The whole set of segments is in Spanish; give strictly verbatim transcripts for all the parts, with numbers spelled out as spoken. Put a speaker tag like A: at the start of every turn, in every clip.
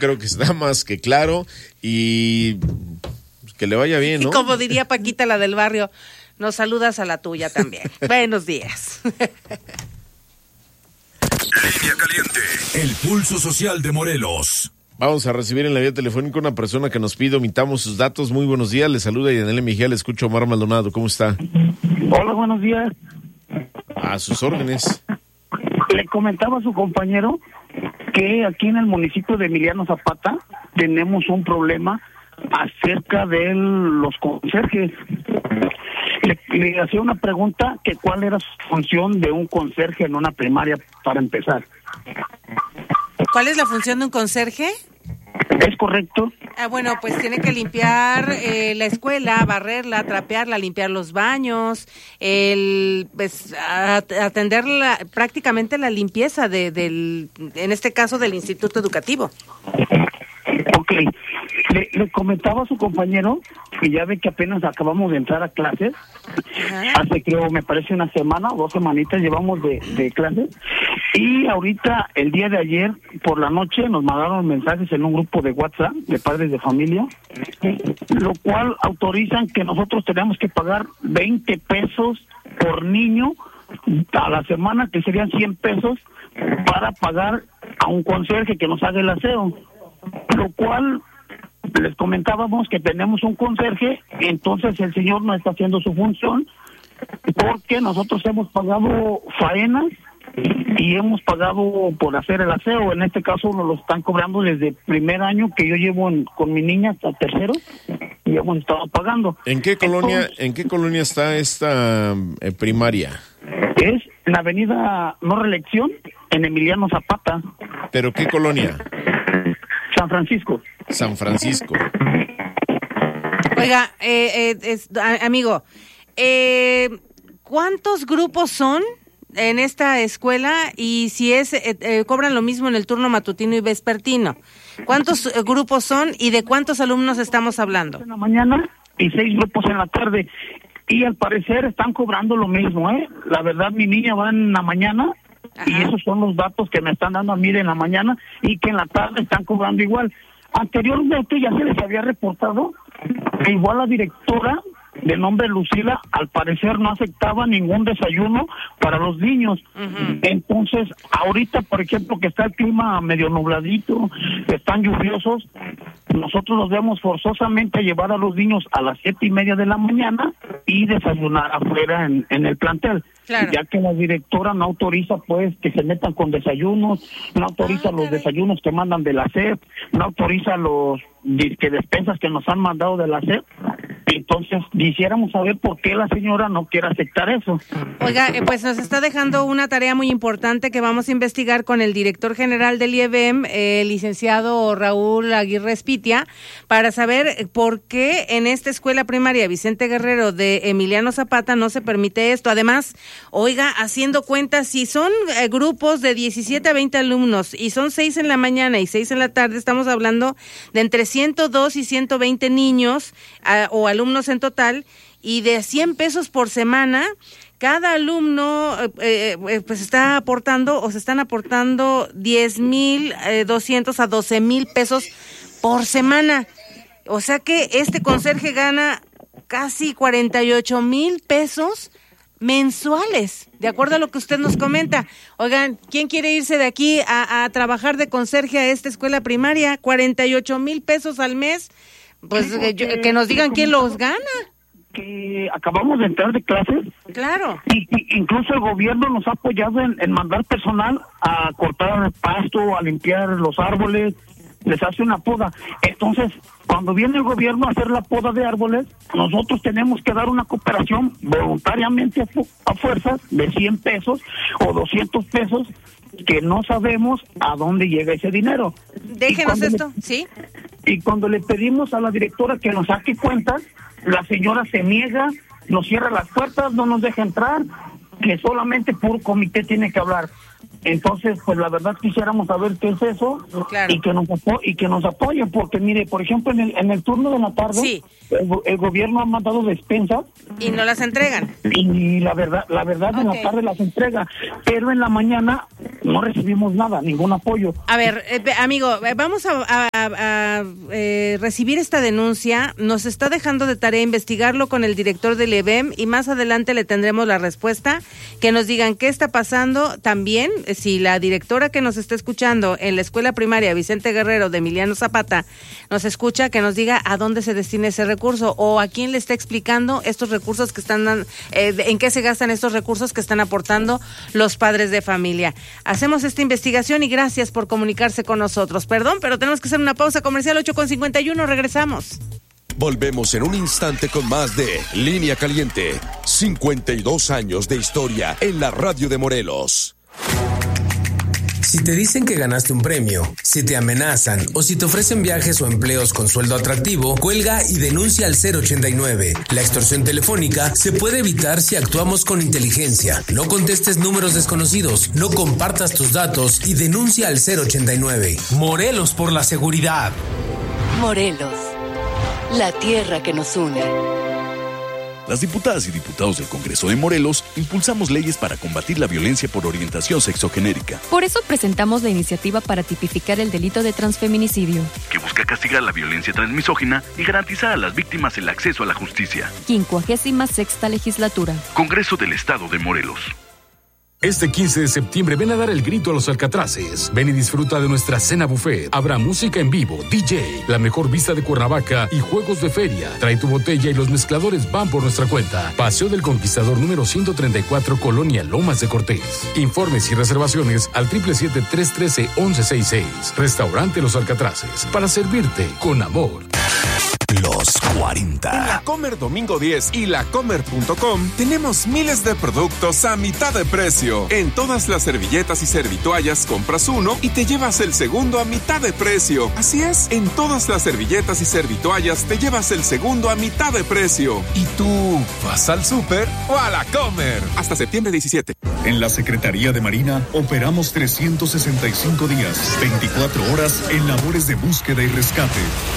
A: creo que está más que claro y que le vaya bien, ¿no?
B: Y como diría Paquita, la del barrio, nos saludas a la tuya también. Buenos días.
C: Línea Caliente, el pulso social de Morelos.
A: Vamos a recibir en la vía telefónica una persona que nos pide, omitamos sus datos. Muy buenos días, le saluda Yanele Mejía, le escucho Omar Maldonado, ¿cómo está?
D: Hola, buenos días.
A: A sus órdenes.
D: Le comentaba a su compañero que aquí en el municipio de Emiliano Zapata tenemos un problema acerca de los conserjes. Le, le hacía una pregunta, que cuál era su función de un conserje en una primaria para empezar.
B: ¿Cuál es la función de un conserje?
D: ¿Es correcto?
B: Ah, bueno, pues tiene que limpiar eh, la escuela, barrerla, trapearla, limpiar los baños, el pues a, atender la, prácticamente la limpieza de, del, en este caso del instituto educativo.
D: Ok, le, le comentaba a su compañero que ya ve que apenas acabamos de entrar a clases. Ajá. Hace creo, me parece una semana o dos semanitas llevamos de, de clases, y ahorita el día de ayer por la noche nos mandaron mensajes en un grupo de WhatsApp de padres de familia, lo cual autorizan que nosotros tenemos que pagar veinte pesos por niño a la semana, que serían cien pesos para pagar a un conserje que nos haga el aseo, lo cual les comentábamos que tenemos un conserje, entonces el señor no está haciendo su función porque nosotros hemos pagado faenas y hemos pagado por hacer el aseo. En este caso nos lo están cobrando desde el primer año que yo llevo en, con mi niña hasta tercero, y hemos estado pagando.
A: ¿En qué colonia, entonces, en qué colonia está esta eh, primaria?
D: Es en la avenida No Reelección, en Emiliano Zapata.
A: ¿Pero qué colonia?
D: San Francisco.
A: San Francisco.
B: Oiga, eh, eh, es, a, amigo, eh, ¿cuántos grupos son en esta escuela? Y si es eh, eh, cobran lo mismo en el turno matutino y vespertino. ¿Cuántos eh, grupos son y de cuántos alumnos estamos hablando?
D: En la mañana y seis grupos en la tarde. Y al parecer están cobrando lo mismo, ¿eh? La verdad, mi niña va en la mañana. Ajá. Y esos son los datos que me están dando a mí de en la mañana, y que en la tarde están cobrando igual. Anteriormente ya se les había reportado que igual la directora de nombre Lucila al parecer no aceptaba ningún desayuno para los niños. Uh-huh. Entonces ahorita, por ejemplo, que está el clima medio nubladito, están lluviosos, nosotros los vemos forzosamente a llevar a los niños a las siete y media de la mañana y desayunar afuera en, en el plantel. Claro. Ya que la directora no autoriza pues que se metan con desayunos, no autoriza ah, los caray. desayunos que mandan de la S E P, no autoriza los disque despensas que nos han mandado de la S E P. Entonces quisiéramos saber por qué la señora no quiere aceptar eso.
B: Oiga, eh, pues nos está dejando una tarea muy importante que vamos a investigar con el director general del I E B E M, el eh, licenciado Raúl Aguirre Espitia, para saber por qué en esta escuela primaria Vicente Guerrero de Emiliano Zapata no se permite esto. Además, oiga, haciendo cuentas, si son eh, grupos de diecisiete a veinte alumnos y son seis en la mañana y seis en la tarde, estamos hablando de entre ciento dos y ciento veinte niños uh, o alumnos en total, y de cien pesos por semana. Cada alumno eh, eh, pues está aportando o se están aportando diez mil doscientos a doce mil pesos por semana. O sea que este conserje gana casi cuarenta y ocho mil pesos mensuales, de acuerdo a lo que usted nos comenta. Oigan, ¿quién quiere irse de aquí a, a trabajar de conserje a esta escuela primaria? cuarenta y ocho mil pesos al mes. Pues que, que, que nos digan quién los gana.
D: Que acabamos de entrar de clases.
B: Claro.
D: Y, y incluso el gobierno nos ha apoyado en, en mandar personal a cortar el pasto, a limpiar los árboles, les hace una poda. Entonces, cuando viene el gobierno a hacer la poda de árboles, nosotros tenemos que dar una cooperación voluntariamente a, fu- a fuerzas de cien pesos o doscientos pesos, que no sabemos a dónde llega ese dinero.
B: Déjenos esto,
D: le,
B: ¿sí?
D: Y cuando le pedimos a la directora que nos saque cuentas, la señora se niega, nos cierra las puertas, no nos deja entrar, que solamente por comité tiene que hablar. Entonces, pues la verdad quisiéramos saber qué es eso, claro. y que nos apo- y que nos apoyen, porque mire, por ejemplo, en el, en el turno de la tarde,
B: sí.
D: el, el gobierno ha mandado despensas
B: y no las entregan.
D: Y la verdad, la verdad okay. en la tarde las entrega, pero en la mañana no recibimos nada, ningún apoyo.
B: A ver, eh, amigo, eh, vamos a, a, a eh, recibir esta denuncia. Nos está dejando de tarea investigarlo con el director del I E B E M y más adelante le tendremos la respuesta, que nos digan qué está pasando. También, si la directora que nos está escuchando en la escuela primaria Vicente Guerrero de Emiliano Zapata nos escucha, que nos diga a dónde se destina ese recurso o a quién le está explicando estos recursos que están, eh, en qué se gastan estos recursos que están aportando los padres de familia. Hacemos esta investigación y gracias por comunicarse con nosotros. Perdón, pero tenemos que hacer una pausa comercial. Ocho con cincuenta y uno, regresamos.
C: Volvemos en un instante con más de Línea Caliente. cincuenta y dos años de historia en la radio de Morelos.
E: Si te dicen que ganaste un premio, si te amenazan o si te ofrecen viajes o empleos con sueldo atractivo, cuelga y denuncia al cero ochenta y nueve. La extorsión telefónica se puede evitar si actuamos con inteligencia. No contestes números desconocidos, no compartas tus datos y denuncia al cero ochenta y nueve. Morelos por la seguridad.
F: Morelos, la tierra que nos une.
G: Las diputadas y diputados del Congreso de Morelos impulsamos leyes para combatir la violencia por orientación sexogenérica.
H: Por eso presentamos la iniciativa para tipificar el delito de transfeminicidio,
G: que busca castigar la violencia transmisógina y garantizar a las víctimas el acceso a la justicia.
H: quincuagésima sexta legislatura.
G: Congreso del Estado de Morelos.
C: Este quince de septiembre ven a dar el grito a los Alcatraces. Ven y disfruta de nuestra cena buffet. Habrá música en vivo, D J, la mejor vista de Cuernavaca y juegos de feria. Trae tu botella y los mezcladores van por nuestra cuenta. Paseo del Conquistador número ciento treinta y cuatro, Colonia Lomas de Cortés. Informes y reservaciones al siete siete siete, tres uno tres, uno uno seis seis. Restaurante Los Alcatraces, para servirte con amor.
I: Los cuarenta. En la Comer Domingo diez y la comer punto com tenemos miles de productos a mitad de precio. En todas las servilletas y servitoallas compras uno y te llevas el segundo a mitad de precio. Así es, en todas las servilletas y servitoallas te llevas el segundo a mitad de precio. ¿Y tú vas al súper o a la Comer? Hasta septiembre diecisiete.
J: En la Secretaría de Marina operamos trescientos sesenta y cinco días, veinticuatro horas en labores de búsqueda y rescate.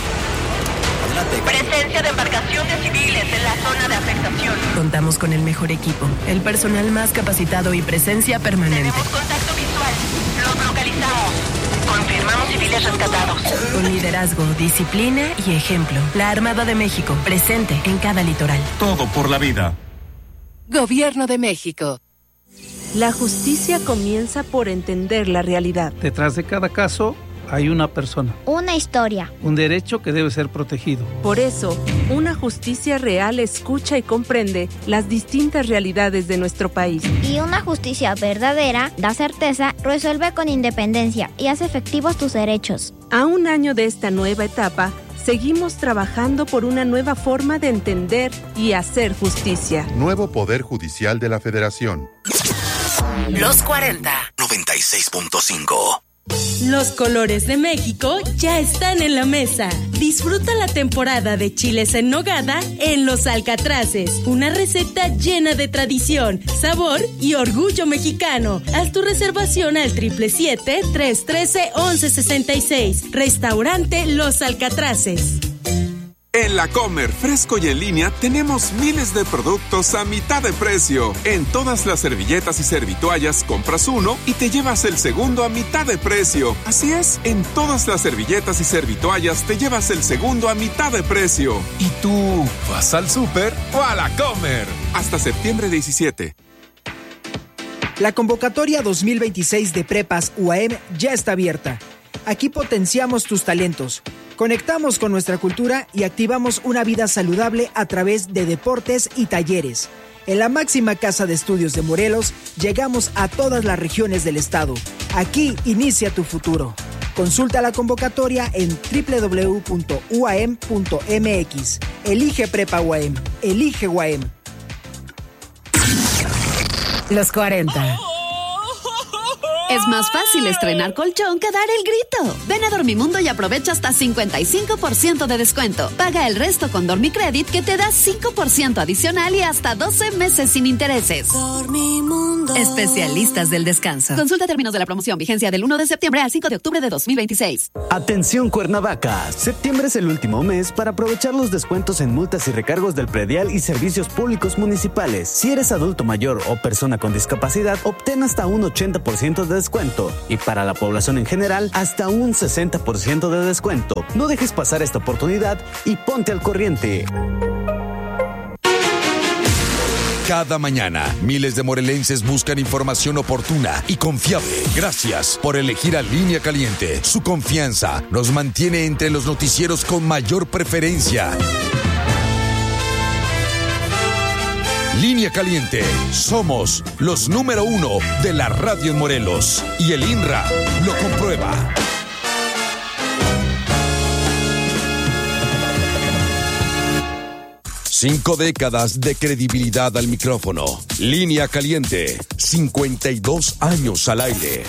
K: Presencia de embarcaciones civiles en la zona de afectación.
L: Contamos con el mejor equipo, el personal más capacitado y presencia permanente.
K: Tenemos contacto visual. Los localizamos. Confirmamos civiles rescatados.
L: Con liderazgo, disciplina y ejemplo. La Armada de México, presente en cada litoral.
J: Todo por la vida.
F: Gobierno de México.
M: La justicia comienza por entender la realidad.
N: Detrás de cada caso hay una persona.
O: Una historia.
N: Un derecho que debe ser protegido.
M: Por eso, una justicia real escucha y comprende las distintas realidades de nuestro país.
O: Y una justicia verdadera da certeza, resuelve con independencia y hace efectivos tus derechos.
M: A un año de esta nueva etapa, seguimos trabajando por una nueva forma de entender y hacer justicia.
P: Nuevo Poder Judicial de la Federación.
F: Los cuarenta.
I: noventa y seis punto cinco.
Q: Los colores de México ya están en la mesa. Disfruta la temporada de chiles en nogada en Los Alcatraces. Una receta llena de tradición, sabor y orgullo mexicano. Haz tu reservación al siete siete siete, tres uno tres, uno uno seis seis. Restaurante Los Alcatraces.
I: En la Comer, fresco y en línea, tenemos miles de productos a mitad de precio. En todas las servilletas y servitoallas compras uno y te llevas el segundo a mitad de precio. Así es, en todas las servilletas y servitoallas te llevas el segundo a mitad de precio. ¿Y tú vas al súper o a la Comer? Hasta septiembre diecisiete.
R: La convocatoria dos mil veintiséis de Prepas U A M ya está abierta. Aquí potenciamos tus talentos, conectamos con nuestra cultura y activamos una vida saludable a través de deportes y talleres. En la máxima casa de estudios de Morelos, llegamos a todas las regiones del estado. Aquí inicia tu futuro. Consulta la convocatoria en doble u doble u doble u punto u a m punto m x. Elige Prepa U A M. Elige U A M.
F: Los cuarenta.
S: Es más fácil estrenar colchón que dar el grito. Ven a Dormimundo y aprovecha hasta cincuenta y cinco por ciento de descuento. Paga el resto con Dormicredit, que te da cinco por ciento adicional y hasta doce meses sin intereses.
T: Dormimundo.
S: Especialistas del descanso. Consulta términos de la promoción. Vigencia del uno de septiembre al cinco de octubre de dos mil veintiséis.
T: Atención Cuernavaca. Septiembre es el último mes para aprovechar los descuentos en multas y recargos del predial y servicios públicos municipales. Si eres adulto mayor o persona con discapacidad, obtén hasta un ochenta por ciento de descuento. Y para la población en general, hasta un sesenta por ciento de descuento. No dejes pasar esta oportunidad y ponte al corriente.
U: Cada mañana, miles de morelenses buscan información oportuna y confiable. Gracias por elegir a Línea Caliente. Su confianza nos mantiene entre los noticieros con mayor preferencia. Línea Caliente. Somos los número uno de la radio en Morelos. Y el I N R A lo comprueba. Cinco décadas de credibilidad al micrófono. Línea Caliente. cincuenta y dos años al aire.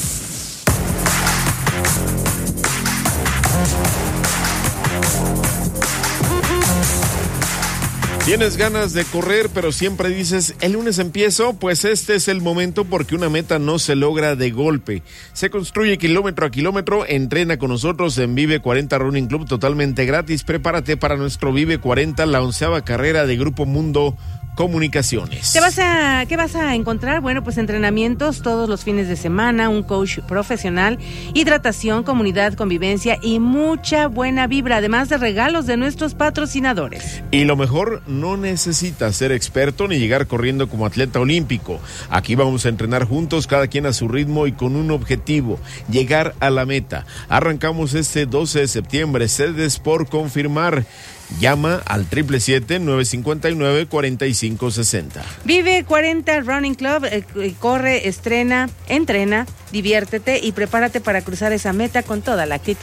A: ¿Tienes ganas de correr, pero siempre dices, el lunes empiezo? Pues este es el momento, porque una meta no se logra de golpe. Se construye kilómetro a kilómetro. Entrena con nosotros en Vive cuarenta Running Club totalmente gratis. Prepárate para nuestro Vive cuarenta, la onceava carrera de Grupo Mundo Comunicaciones.
B: ¿Te vas a, ¿Qué vas a encontrar? Bueno, pues entrenamientos todos los fines de semana, un coach profesional, hidratación, comunidad, convivencia y mucha buena vibra, además de regalos de nuestros patrocinadores.
A: Y lo mejor, no necesitas ser experto ni llegar corriendo como atleta olímpico. Aquí vamos a entrenar juntos, cada quien a su ritmo y con un objetivo: llegar a la meta. Arrancamos este doce de septiembre, sedes por confirmar. Llama al siete siete siete, nueve cinco nueve, cuatro cinco seis cero.
B: Vive cuarenta Running Club, eh, corre, estrena, entrena, diviértete y prepárate para cruzar esa meta con toda la actitud.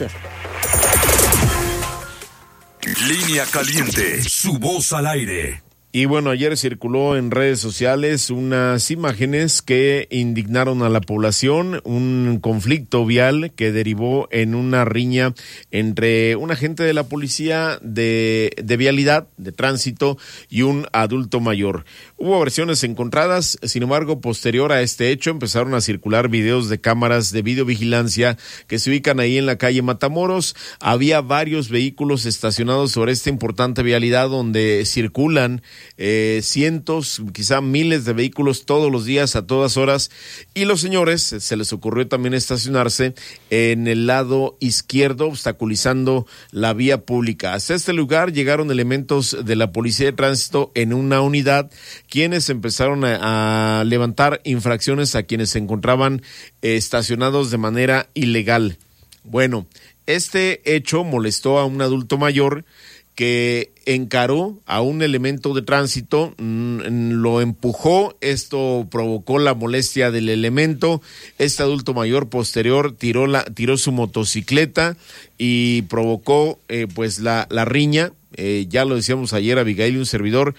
U: Línea Caliente, su voz al aire.
A: Y bueno, ayer circuló en redes sociales unas imágenes que indignaron a la población, un conflicto vial que derivó en una riña entre un agente de la policía de, de vialidad, de tránsito, y un adulto mayor. Hubo versiones encontradas, sin embargo, posterior a este hecho empezaron a circular videos de cámaras de videovigilancia que se ubican ahí en la calle Matamoros. Había varios vehículos estacionados sobre esta importante vialidad donde circulan Eh, cientos, quizá miles de vehículos todos los días, a todas horas, y los señores se les ocurrió también estacionarse en el lado izquierdo, obstaculizando la vía pública. Hasta este lugar llegaron elementos de la Policía de Tránsito en una unidad, quienes empezaron a, a levantar infracciones a quienes se encontraban eh, estacionados de manera ilegal. Bueno, este hecho molestó a un adulto mayor que encaró a un elemento de tránsito, mmm, lo empujó, esto provocó la molestia del elemento. Este adulto mayor posterior tiró la tiró su motocicleta y provocó eh, pues la, la riña. Eh, ya lo decíamos ayer, Abigail y un servidor,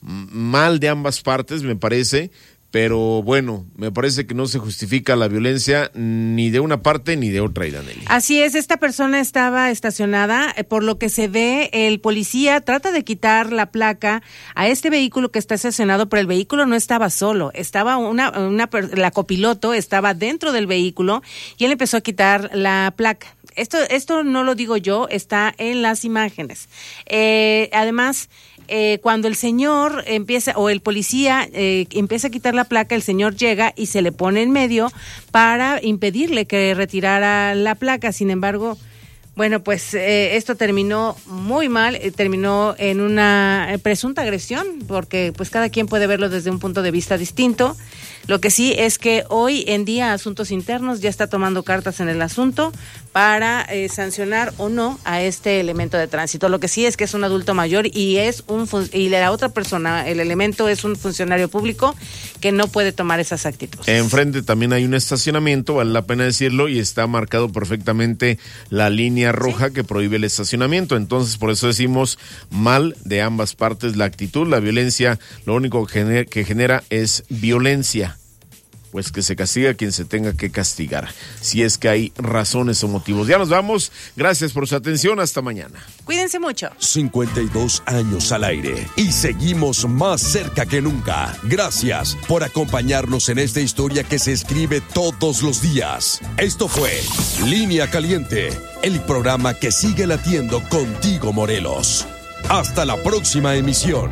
A: mal de ambas partes, me parece. Pero bueno, me parece que no se justifica la violencia ni de una parte ni de otra, Iraneli.
B: Así es, esta persona estaba estacionada, por lo que se ve, el policía trata de quitar la placa a este vehículo que está estacionado, pero el vehículo no estaba solo, estaba una, una la copiloto estaba dentro del vehículo y él empezó a quitar la placa. Esto, esto no lo digo yo, está en las imágenes. Eh, además, Eh, cuando el señor empieza, o el policía eh, empieza a quitar la placa, el señor llega y se le pone en medio para impedirle que retirara la placa. Sin embargo, bueno, pues eh, esto terminó muy mal, eh, terminó en una eh, presunta agresión, porque pues cada quien puede verlo desde un punto de vista distinto. Lo que sí es que hoy en día Asuntos Internos ya está tomando cartas en el asunto para eh, sancionar o no a este elemento de tránsito. Lo que sí es que es un adulto mayor y es un fun- y la otra persona, el elemento, es un funcionario público que no puede tomar esas actitudes.
A: Enfrente también hay un estacionamiento, vale la pena decirlo, y está marcado perfectamente la línea roja, ¿sí?, que prohíbe el estacionamiento. Entonces, por eso decimos mal de ambas partes la actitud. La violencia lo único que genera, que genera es violencia. pues que se castiga a quien se tenga que castigar, si es que hay razones o motivos. Ya nos vamos, gracias por su atención, hasta mañana.
B: Cuídense mucho.
U: cincuenta y dos años al aire y seguimos más cerca que nunca. Gracias por acompañarnos en esta historia que se escribe todos los días. Esto fue Línea Caliente, el programa que sigue latiendo contigo, Morelos. Hasta la próxima emisión.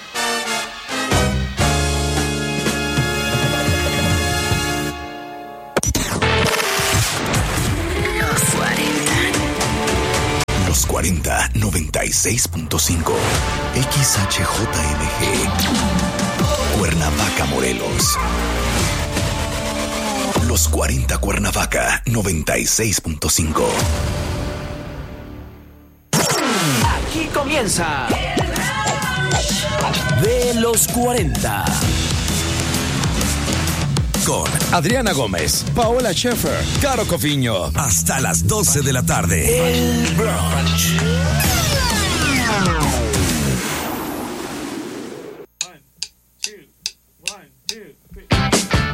U: cuarenta, noventa y seis punto cinco X H J M G Cuernavaca, Morelos. Los cuarenta Cuernavaca, noventa y seis punto cinco.
D: Aquí comienza De los cuarenta.
U: Con Adriana Gómez, Paola Schaefer, Caro Cofiño. Hasta las doce de la tarde.
D: El brunch.